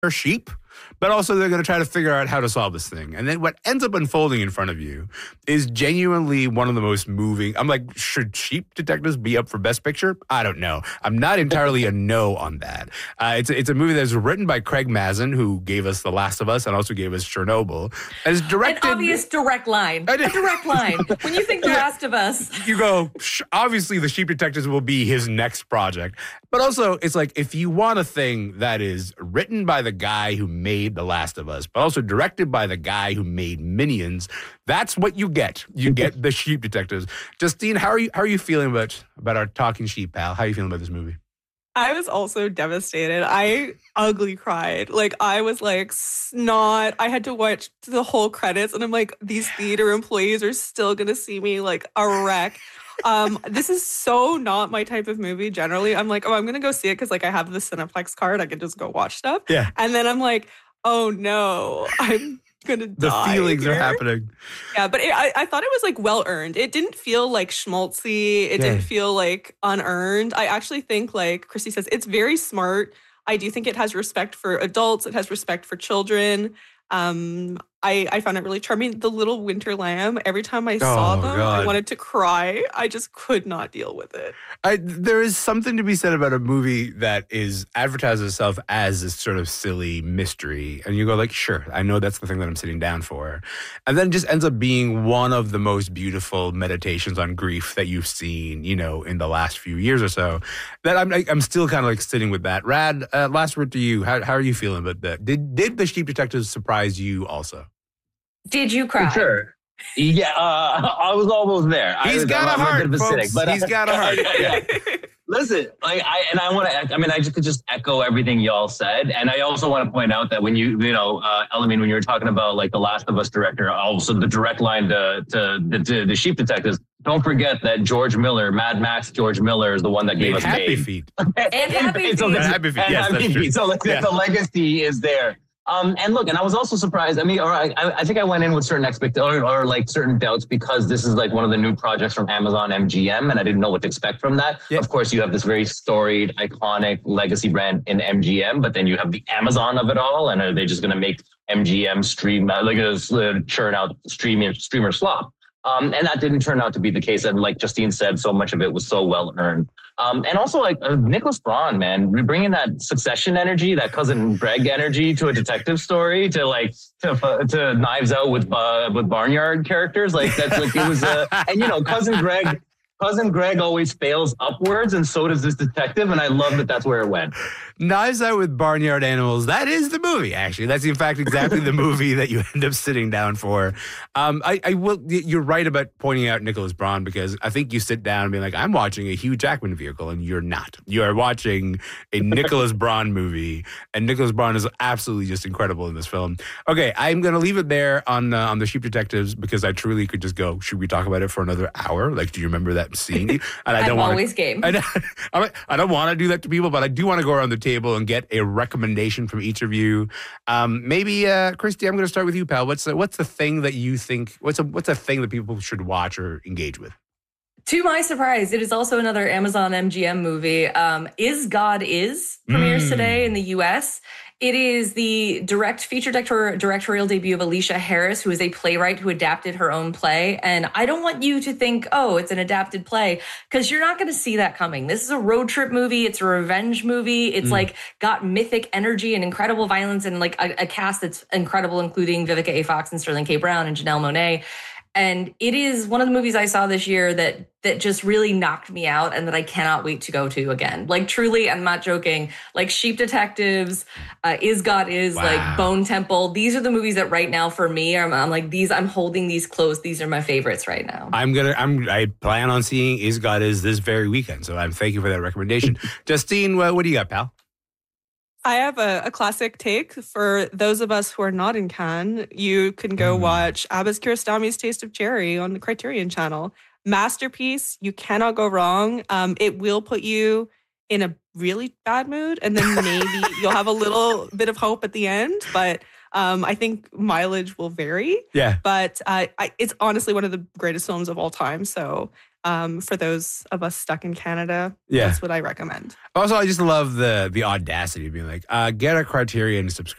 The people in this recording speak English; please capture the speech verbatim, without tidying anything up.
sheep, but also they're going to try to figure out how to solve this thing. And then what ends up unfolding in front of you is genuinely one of the most moving. I'm like, should Sheep Detectives be up for Best Picture? I don't know. I'm not entirely a no on that. Uh, it's, a, it's a movie that's written by Craig Mazin, who gave us The Last of Us and also gave us Chernobyl. And it's directed... An obvious direct line. A direct line. When you think The Last of Us... You go, obviously the Sheep Detectives will be his next project. But also, it's like, if you want a thing that is written by the guy who made The Last of Us, but also directed by the guy who made Minions, that's what you get. You get the Sheep Detectives. Justine, how are you how are you feeling about, about our talking sheep, pal? How are you feeling about this movie? I was also devastated. I ugly cried. Like, I was like snot. I had to watch the whole credits, and I'm like, these theater employees are still going to see me like a wreck. Um, this is so not my type of movie generally. I'm like, oh, I'm going to go see it because like I have the Cineplex card. I can just go watch stuff. Yeah. And then I'm like, oh no, I'm going to die. The feelings here. are happening. Yeah, but it, I, I thought it was like well earned. It didn't feel like schmaltzy. It Yeah. didn't feel like unearned. I actually think, like Christy says, it's very smart. I do think it has respect for adults. It has respect for children. Um, I, I found it really charming. The little winter lamb, every time I saw Oh, them, God. I wanted to cry. I just could not deal with it. I, there is something to be said about a movie that is advertises itself as this sort of silly mystery. And you go like, sure, I know that's the thing that I'm sitting down for. And then it just ends up being one of the most beautiful meditations on grief that you've seen, you know, in the last few years or so. That I'm I'm still kind of like sitting with that. Rad, uh, last word to you. How, how are you feeling about that? Did, did the Sheep Detectives surprise you also? Did you cry? Sure. Yeah, uh, I was almost there. He's I, got I'm a a heart, bit of a folks. cynic, but He's uh, got a heart. yeah. Listen, like I and I want to. I mean, I just could just echo everything y'all said, and I also want to point out that when you, you know, uh, Elamine, when you were talking about like the Last of Us director, also the direct line to to the, to the Sheep Detectives. Don't forget that George Miller, Mad Max, George Miller is the one that gave us Happy Babe. Feet. And Happy so Feet. this- Happy Feet. and Yes, Happy that's true. Feet. So like, Yeah. the legacy is there. Um, and look, and I was also surprised. I mean, or I, I think I went in with certain expectations or, or like certain doubts because this is like one of the new projects from Amazon M G M, and I didn't know what to expect from that. Yeah. Of course, you have this very storied, iconic legacy brand in M G M, but then you have the Amazon of it all, and are they just going to make M G M stream like uh, churn out streaming streamer slop? Um, and that didn't turn out to be the case. And like Justine said, so much of it was so well earned. Um, and also like uh, Nicholas Braun, man, we're bringing that Succession energy, that Cousin Greg energy to a detective story, to like to uh, to Knives Out with uh, with Barnyard characters. Like that's like it was a uh, and you know Cousin Greg. Cousin Greg always fails upwards, and so does this detective, and I love that that's where it went. Knives Out with Barnyard Animals. That is the movie, actually. That's, in fact, exactly the movie that you end up sitting down for. Um, I, I will. You're right about pointing out Nicholas Braun, because I think you sit down and be like, I'm watching a Hugh Jackman vehicle, and you're not. You are watching a Nicholas Braun movie, and Nicholas Braun is absolutely just incredible in this film. Okay, I'm going to leave it there on uh, on the Sheep Detectives, because I truly could just go, should we talk about it for another hour? Like, do you remember that scene? And I I'm don't wanna, always game. I, don't- I don't want to do that to people, but I do want to go around the table and get a recommendation from each of you. Um, maybe, uh, Christy, I'm going to start with you, pal. What's the, what's the thing that you think? What's a what's a thing that people should watch or engage with? To my surprise, it is also another Amazon M G M movie. Um, Is God Is premieres Mm. today in the U S. It is the direct feature director, directorial debut of Alicia Harris, who is a playwright who adapted her own play. And I don't want you to think, oh, it's an adapted play, because you're not going to see that coming. This is a road trip movie. It's a revenge movie. It's Mm. like got mythic energy and incredible violence, and like a, a cast that's incredible, including Vivica A. Fox and Sterling K. Brown and Janelle Monáe. And it is one of the movies I saw this year that that just really knocked me out, and that I cannot wait to go to again. Like, truly, I'm not joking. Like Sheep Detectives, uh, Is God Is, Wow. like Bone Temple. These are the movies that right now for me, I'm, I'm like, these, I'm holding these close. These are my favorites right now. I'm gonna. I'm. I plan on seeing Is God Is this very weekend. So I'm thank you for that recommendation. Justine, what, what do you got, pal? I have a, a classic take for those of us who are not in Cannes. You can go Mm. watch Abbas Kiarostami's Taste of Cherry on the Criterion Channel. Masterpiece. You cannot go wrong. Um, it will put you in a really bad mood, and then maybe you'll have a little bit of hope at the end. But um, I think mileage will vary. Yeah. But uh, I, it's honestly one of the greatest films of all time. So Um, for those of us stuck in Canada, Yeah. that's what I recommend. Also, I just love the the audacity of being like, uh, get a Criterion subscription.